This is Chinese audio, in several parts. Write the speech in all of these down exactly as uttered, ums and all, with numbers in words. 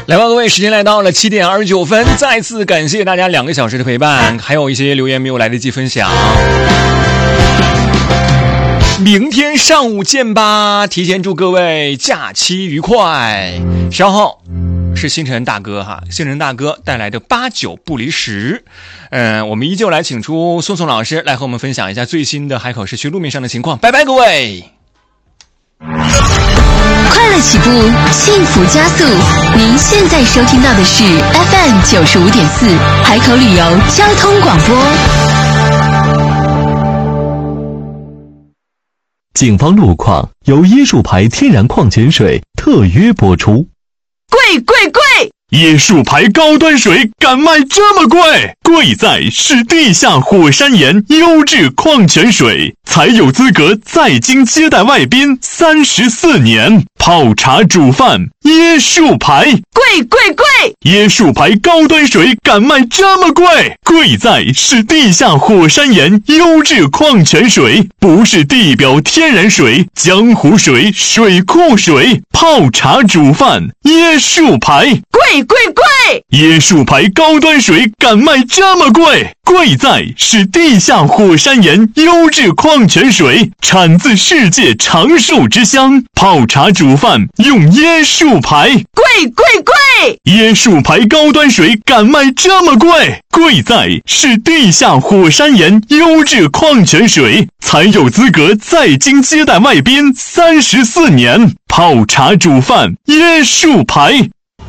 来吧，各位，时间来到了七点二十九分，再次感谢大家两个小时的陪伴，还有一些留言没有来得及分享。明天上午见吧，提前祝各位假期愉快。稍后是星辰大哥哈，星辰大哥带来的八九不离十。嗯、呃，我们依旧来请出宋宋老师来和我们分享一下最新的海口市区路面上的情况。拜拜，各位。 快乐起步，幸福加速。您现在收听到的是 F M 九十五点四海口旅游交通广播。 警方路况由椰树牌天然矿泉水特约播出。 贵贵贵！ 椰树牌高端水敢卖这么贵？贵在是地下火山岩优质矿泉水，才有资格在京接待外宾三十四年。泡茶煮饭，椰树牌， 贵贵贵！ 椰树牌高端水敢卖这么贵？贵在是地下火山岩优质矿泉水，不是地表天然水、江湖水、水库水。泡茶煮饭，椰树牌， 贵贵贵！ 椰树牌高端水敢卖这么贵？贵在是地下火山岩优质矿泉水，产自世界长寿之乡。泡茶煮饭用椰树牌， 贵贵贵！ 椰树牌高端水敢卖这么贵？贵在是地下火山岩优质矿泉水，才有资格在京接待外宾三十四年。泡茶煮饭，椰树牌。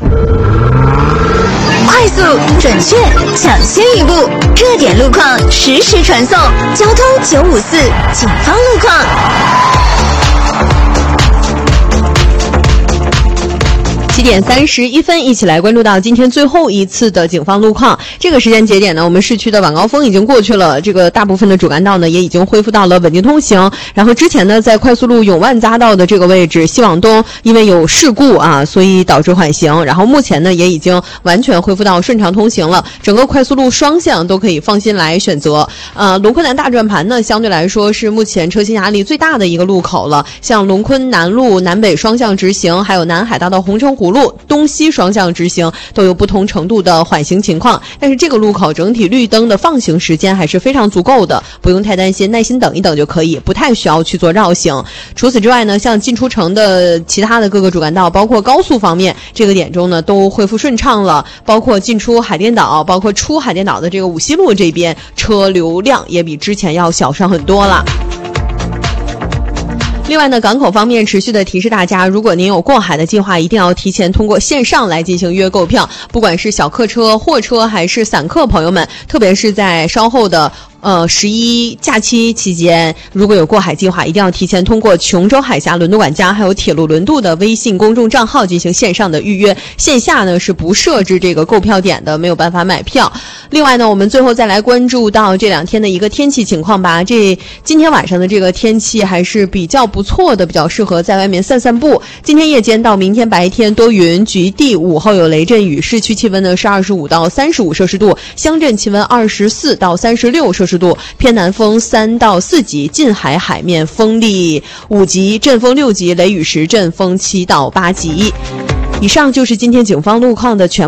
快速、准确、抢先一步，热点路况实时传送。交通九五四，警方路况。 七点三十一分，一起来关注到今天最后一次的警方路况。这个时间节点呢，我们市区的晚高峰已经过去了，这个大部分的主干道呢也已经恢复到了稳定通行。然后之前呢，在快速路永万匝道的这个位置，西往东因为有事故啊，所以导致缓行。然后目前呢，也已经完全恢复到顺畅通行了，整个快速路双向都可以放心来选择。呃，龙昆南大转盘呢，相对来说是目前车型压力最大的一个路口了。像龙昆南路南北双向直行，还有南海大道红城湖路东西双向直行都有不同程度的缓行情况，但是这个路口整体绿灯的放行时间还是非常足够的，不用太担心，耐心等一等就可以，不太需要去做绕行。除此之外呢，像进出城的其他的各个主干道，包括高速方面，这个点中呢都恢复顺畅了，包括进出海淀岛，包括出海淀岛的这个五溪路这边，车流量也比之前要小上很多了。另外呢，港口方面持续的提示大家，如果您有过海的计划，一定要提前通过线上来进行预约购票，不管是小客车、货车还是散客朋友们，特别是在稍后的呃十一假期期间，如果有过海计划，一定要提前通过琼州海峡轮渡管家还有铁路轮渡的微信公众账号进行线上的预约，线下呢是不设置这个购票点的，没有办法买票。另外呢，我们最后再来关注到这两天的一个天气情况吧。这今天晚上的这个天气还是比较不错的，比较适合在外面散散步。今天夜间到明天白天多云局地，午后有雷阵雨，市区气温呢是二十五到三十五摄氏度，乡镇气温二十四到三十六摄氏度，偏南风三到四级，近海海面风力五级，阵风六级，雷雨时阵风七到八级。以上就是今天警方路况的全